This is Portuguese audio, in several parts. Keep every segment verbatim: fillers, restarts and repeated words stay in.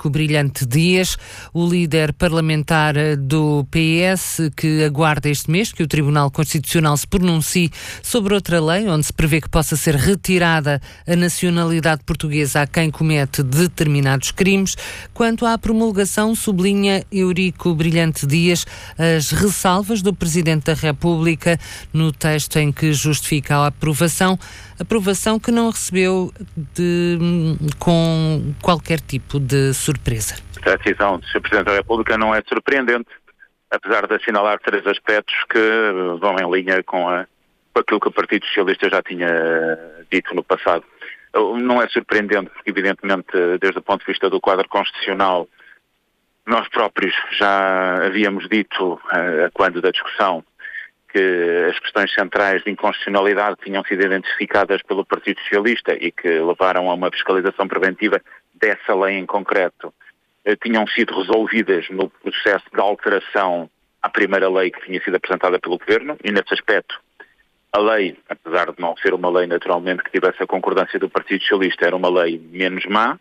Eurico Brilhante Dias, o líder parlamentar do P S, que aguarda este mês que o Tribunal Constitucional se pronuncie sobre outra lei onde se prevê que possa ser retirada a nacionalidade portuguesa a quem comete determinados crimes. Quanto à promulgação, sublinha Eurico Brilhante Dias as ressalvas do Presidente da República no texto em que justifica a aprovação, aprovação que não recebeu de, com qualquer tipo de surpresa. A decisão do senhor Presidente da República não é surpreendente, apesar de assinalar três aspectos que vão em linha com, a, com aquilo que o Partido Socialista já tinha dito no passado. Não é surpreendente porque, evidentemente, desde o ponto de vista do quadro constitucional, nós próprios já havíamos dito, a quando da discussão, que as questões centrais de inconstitucionalidade tinham sido identificadas pelo Partido Socialista e que levaram a uma fiscalização preventiva dessa lei em concreto, tinham sido resolvidas no processo de alteração à primeira lei que tinha sido apresentada pelo Governo, e nesse aspecto a lei, apesar de não ser uma lei naturalmente que tivesse a concordância do Partido Socialista, era uma lei menos má.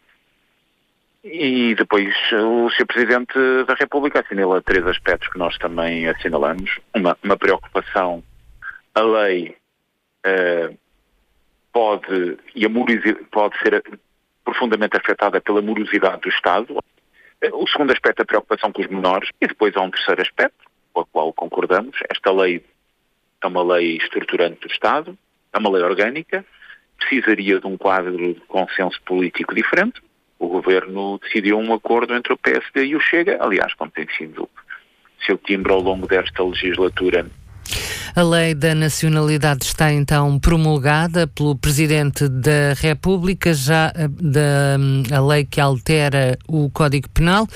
E depois o senhor Presidente da República assinala três aspectos que nós também assinalamos. Uma, uma preocupação, a lei uh, pode, e a morosidade, pode ser profundamente afetada pela morosidade do Estado. Uh, o segundo aspecto é a preocupação com os menores. E depois há um terceiro aspecto, com o qual concordamos. Esta lei é uma lei estruturante do Estado, é uma lei orgânica, precisaria de um quadro de consenso político diferente. O Governo decidiu um acordo entre o P S D e o Chega, aliás, como tem sido seu timbre ao longo desta legislatura. A lei da nacionalidade está então promulgada pelo Presidente da República, já da, a lei que altera o Código Penal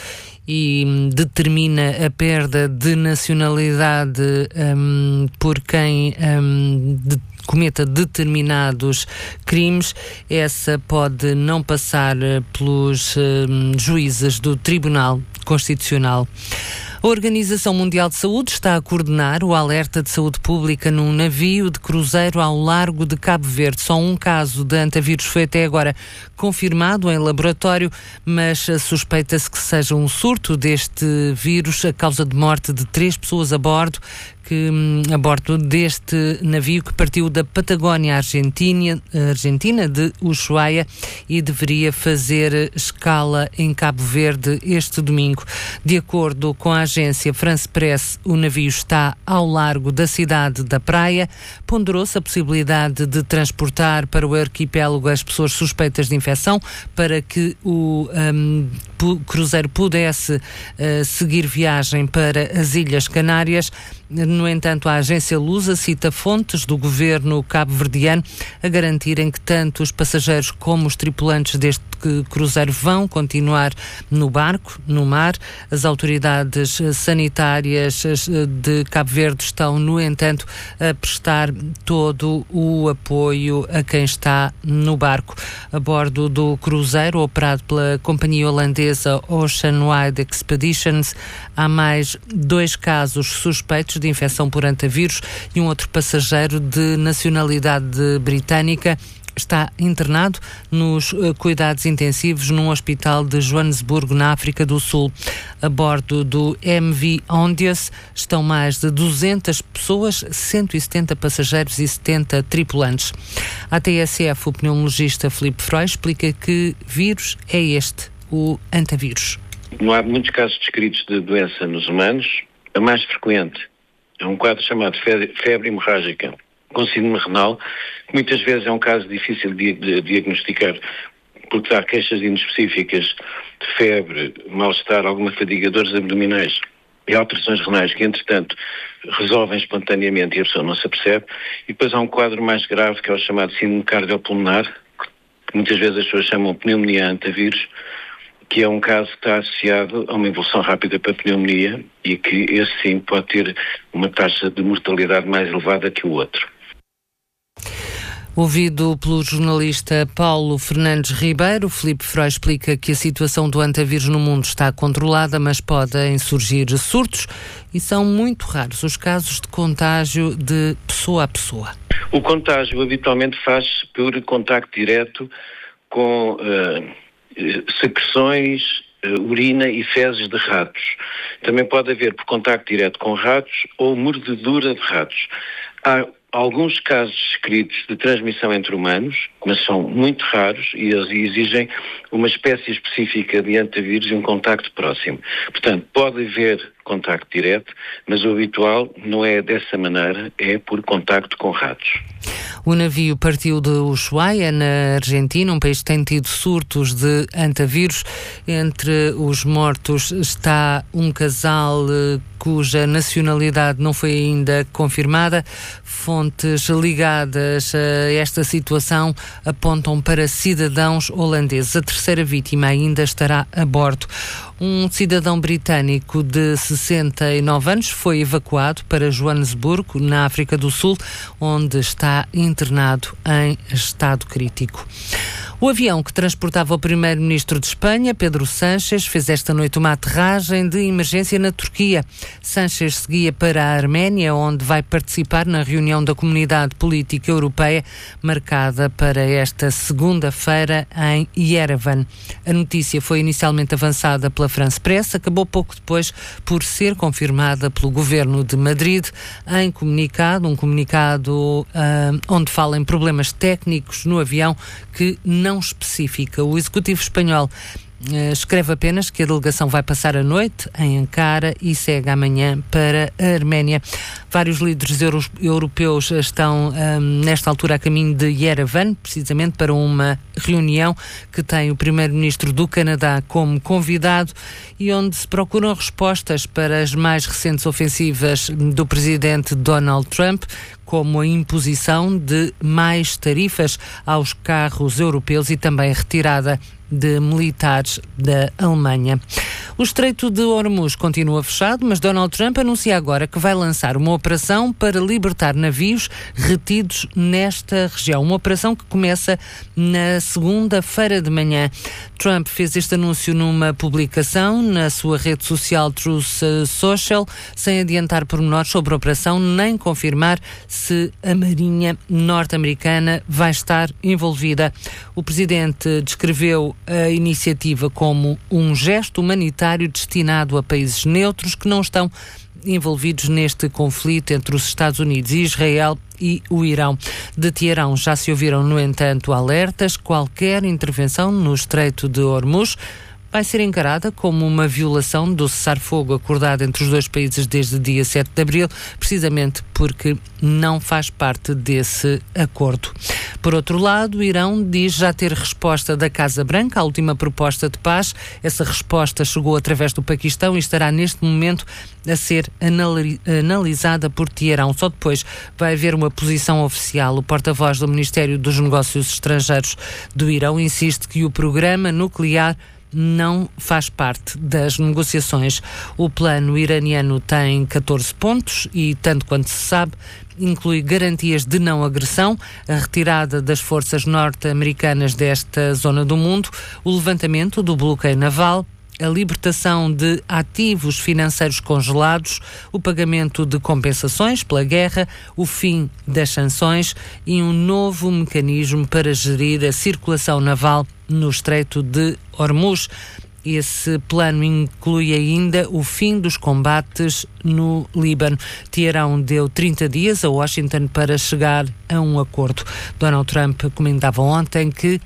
e determina a perda de nacionalidade um, por quem um, de, cometa determinados crimes. Essa pode não passar pelos um, juízes do Tribunal Constitucional. A Organização Mundial de Saúde está a coordenar o alerta de saúde pública num navio de cruzeiro ao largo de Cabo Verde. Só um caso de hantavírus foi até agora confirmado em laboratório, mas suspeita-se que seja um surto deste vírus a causa de morte de três pessoas a bordo, que, a bordo deste navio que partiu da Patagónia Argentina, Argentina de Ushuaia, e deveria fazer escala em Cabo Verde este domingo. De acordo com a agência France Press, o navio está ao largo da cidade da Praia. Ponderou-se a possibilidade de transportar para o arquipélago as pessoas suspeitas de infecção para que o um, cruzeiro pudesse uh, seguir viagem para as Ilhas Canárias. No entanto, a agência Lusa cita fontes do governo cabo-verdiano a garantirem que tanto os passageiros como os tripulantes deste cruzeiro vão continuar no barco, no mar. As autoridades sanitárias de Cabo Verde estão, no entanto, a prestar todo o apoio a quem está no barco. A bordo do cruzeiro, operado pela companhia holandesa Oceanwide Expeditions, há mais dois casos suspeitos de infecção por hantavírus e um outro passageiro de nacionalidade britânica está internado nos uh, cuidados intensivos num hospital de Joanesburgo, na África do Sul. A bordo do M V Ondias estão mais de duzentas pessoas, cento e setenta passageiros e setenta tripulantes. A T S F, o pneumologista Filipe Freud, explica que vírus é este, o hantavírus. Não há muitos casos descritos de doença nos humanos. A mais frequente é um quadro chamado febre hemorrágica com síndrome renal, que muitas vezes é um caso difícil de, de diagnosticar, porque há queixas inespecíficas de febre, mal-estar, alguma fadiga, dores abdominais e alterações renais que, entretanto, resolvem espontaneamente e a pessoa não se apercebe. E depois há um quadro mais grave, que é o chamado síndrome cardiopulmonar, que muitas vezes as pessoas chamam pneumonia hantavírus, que é um caso que está associado a uma evolução rápida para a pneumonia e que esse sim pode ter uma taxa de mortalidade mais elevada que o outro. Ouvido pelo jornalista Paulo Fernandes Ribeiro, Filipe Freud explica que a situação do hantavírus no mundo está controlada, mas podem surgir surtos e são muito raros os casos de contágio de pessoa a pessoa. O contágio habitualmente faz-se por contacto direto com uh, secreções uh, urina e fezes de ratos. Também pode haver por contacto direto com ratos ou mordedura de ratos. Há alguns casos descritos de transmissão entre humanos, mas são muito raros e eles exigem uma espécie específica de antivírus e um contacto próximo. Portanto, pode haver contacto direto, mas o habitual não é dessa maneira, é por contacto com ratos. O navio partiu de Ushuaia, na Argentina, um país que tem tido surtos de antavírus. Entre os mortos está um casal cuja nacionalidade não foi ainda confirmada. Fontes ligadas a esta situação apontam para cidadãos holandeses. A terceira vítima ainda estará a bordo. Um cidadão britânico de sessenta e nove anos foi evacuado para Joanesburgo, na África do Sul, onde está internado em estado crítico. O avião que transportava o primeiro-ministro de Espanha, Pedro Sánchez, fez esta noite uma aterragem de emergência na Turquia. Sánchez seguia para a Arménia, onde vai participar na reunião da Comunidade Política Europeia, marcada para esta segunda-feira em Yerevan. A notícia foi inicialmente avançada pela France Press, acabou pouco depois por ser confirmada pelo Governo de Madrid em comunicado, um comunicado uh, onde fala em problemas técnicos no avião que não não especifica. O Executivo espanhol uh, escreve apenas que a delegação vai passar a noite em Ankara e segue amanhã para a Arménia. Vários líderes euro- europeus estão um, nesta altura a caminho de Yerevan, precisamente para uma reunião que tem o primeiro-ministro do Canadá como convidado e onde se procuram respostas para as mais recentes ofensivas do presidente Donald Trump, como a imposição de mais tarifas aos carros europeus e também a retirada de militares da Alemanha. O Estreito de Hormuz continua fechado, mas Donald Trump anuncia agora que vai lançar uma operação para libertar navios retidos nesta região. Uma operação que começa na segunda-feira de manhã. Trump fez este anúncio numa publicação na sua rede social Truth Social, sem adiantar pormenores sobre a operação, nem confirmar se a Marinha norte-americana vai estar envolvida. O presidente descreveu a iniciativa como um gesto humanitário destinado a países neutros que não estão envolvidos neste conflito entre os Estados Unidos e Israel e o Irão. De Teherão já se ouviram, no entanto, alertas. Qualquer intervenção no Estreito de Hormuz vai ser encarada como uma violação do cessar-fogo acordado entre os dois países desde o dia sete de abril, precisamente porque não faz parte desse acordo. Por outro lado, o Irão diz já ter resposta da Casa Branca à última proposta de paz. Essa resposta chegou através do Paquistão e estará neste momento a ser anali- analisada por Teherão. Só depois vai haver uma posição oficial. O porta-voz do Ministério dos Negócios Estrangeiros do Irão insiste que o programa nuclear não faz parte das negociações. O plano iraniano tem catorze pontos e, tanto quanto se sabe, inclui garantias de não agressão, a retirada das forças norte-americanas desta zona do mundo, o levantamento do bloqueio naval, a libertação de ativos financeiros congelados, o pagamento de compensações pela guerra, o fim das sanções e um novo mecanismo para gerir a circulação naval no Estreito de Hormuz. Esse plano inclui ainda o fim dos combates no Líbano. Teherão deu trinta dias a Washington para chegar a um acordo. Donald Trump comentava ontem que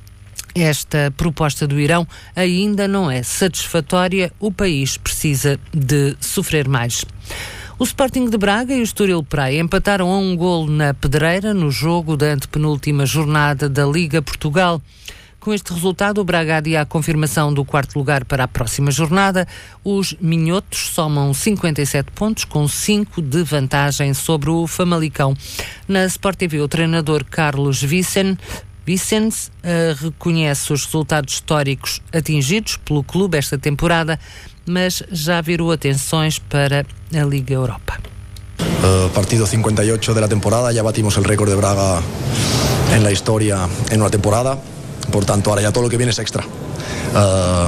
esta proposta do Irão ainda não é satisfatória. O país precisa de sofrer mais. O Sporting de Braga e o Estoril Praia empataram a um golo na Pedreira no jogo da antepenúltima jornada da Liga Portugal. Com este resultado, o Braga adia a confirmação do quarto lugar para a próxima jornada. Os minhotos somam cinquenta e sete pontos, com cinco de vantagem sobre o Famalicão. Na Sport T V, o treinador Carlos Vicente Vicens uh, reconhece os resultados históricos atingidos pelo clube esta temporada, mas já virou atenções para a Liga Europa. Uh, partido cincuenta y ocho de la temporada, ya batimos el récord de Braga en la historia en una temporada, por tanto ahora ya todo lo que viene es extra. Uh,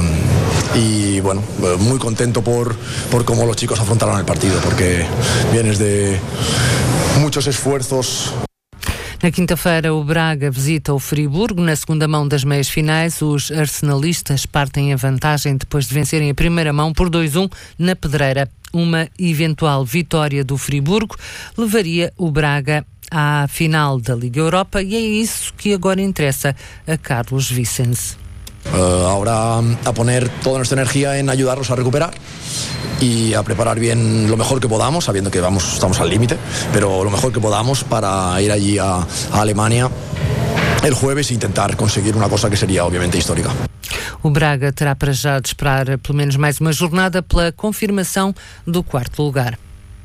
y bueno, muy contento por, por cómo los chicos afrontaron el partido, porque vienes de muchos esfuerzos. Na quinta-feira, o Braga visita o Friburgo. Na segunda mão das meias finais, os arsenalistas partem a vantagem depois de vencerem a primeira mão por dois a um na Pedreira. Uma eventual vitória do Friburgo levaria o Braga à final da Liga Europa e é isso que agora interessa a Carlos Vicens. Uh, ahora a poner toda nuestra energía en ayudarlos a recuperar y a preparar bien lo mejor que podamos, sabiendo que vamos, estamos al límite, pero lo mejor que podamos para ir allí a, a Alemania el jueves e intentar conseguir una cosa que sería obviamente histórica. O Braga terá para já de esperar pelo menos mais uma jornada pela confirmação do quarto lugar.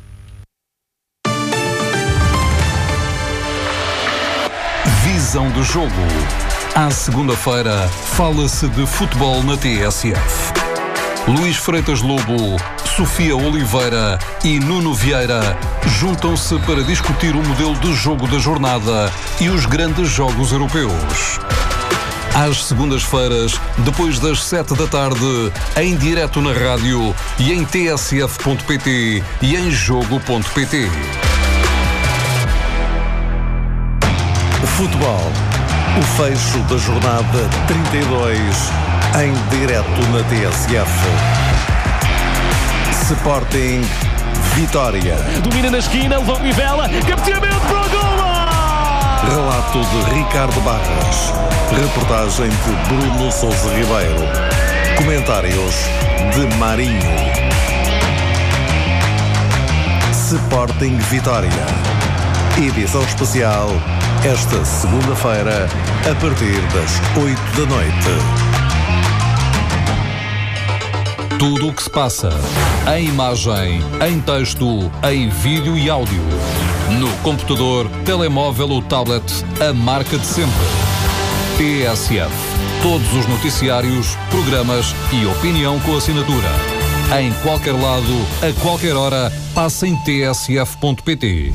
Visão do jogo. À segunda-feira, fala-se de futebol na T S F. Luís Freitas Lobo, Sofia Oliveira e Nuno Vieira juntam-se para discutir o modelo de jogo da jornada e os grandes jogos europeus. Às segundas-feiras, depois das sete da tarde, em direto na rádio e em t s f ponto p t e em jogo ponto p t. Futebol. O fecho da jornada trinta e dois em direto na T S F. Sporting Vitória. Domina na esquina, levou Nivela, cabeceamento para o golo! Relato de Ricardo Barras. Reportagem de Bruno Sousa Ribeiro. Comentários de Marinho. Sporting Vitória. Edição especial esta segunda-feira a partir das oito da noite. Tudo o que se passa, em imagem, em texto, em vídeo e áudio. No computador, telemóvel ou tablet, a marca de sempre. T S F. Todos os noticiários, programas e opinião com assinatura. Em qualquer lado, a qualquer hora, passa em t s f ponto p t.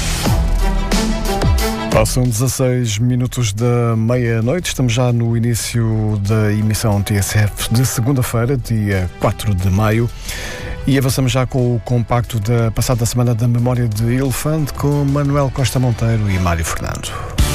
Passam dezasseis minutos da meia-noite, estamos já no início da emissão T S F de segunda-feira, dia quatro de maio, e avançamos já com o compacto da passada semana da Memória de Elefante com Manuel Costa Monteiro e Mário Fernando.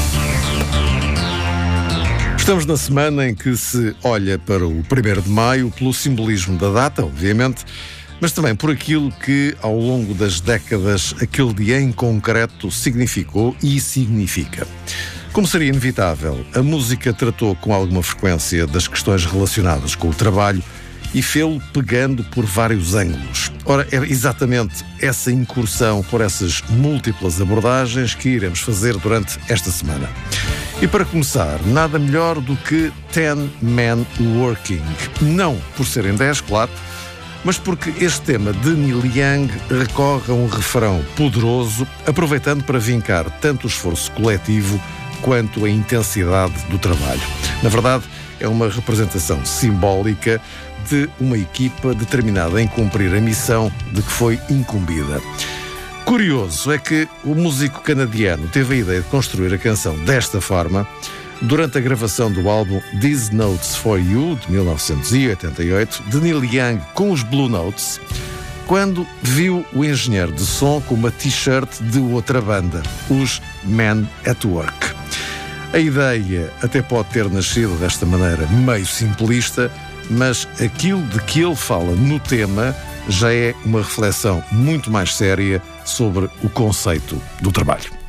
Estamos na semana em que se olha para o primeiro de maio pelo simbolismo da data, obviamente, mas também por aquilo que, ao longo das décadas, aquele dia em concreto significou e significa. Como seria inevitável, a música tratou com alguma frequência das questões relacionadas com o trabalho e fê-lo pegando por vários ângulos. Ora, é exatamente essa incursão por essas múltiplas abordagens que iremos fazer durante esta semana. E para começar, nada melhor do que Ten Men Working. Não por serem dez, claro, mas porque este tema de Neil Young recorre a um refrão poderoso, aproveitando para vincar tanto o esforço coletivo quanto a intensidade do trabalho. Na verdade, é uma representação simbólica de uma equipa determinada em cumprir a missão de que foi incumbida. Curioso é que o músico canadiano teve a ideia de construir a canção desta forma durante a gravação do álbum These Notes for You, de mil novecentos e oitenta e oito, de Neil Young com os Blue Notes, quando viu o engenheiro de som com uma t-shirt de outra banda, os Men at Work. A ideia até pode ter nascido desta maneira meio simplista, mas aquilo de que ele fala no tema já é uma reflexão muito mais séria sobre o conceito do trabalho.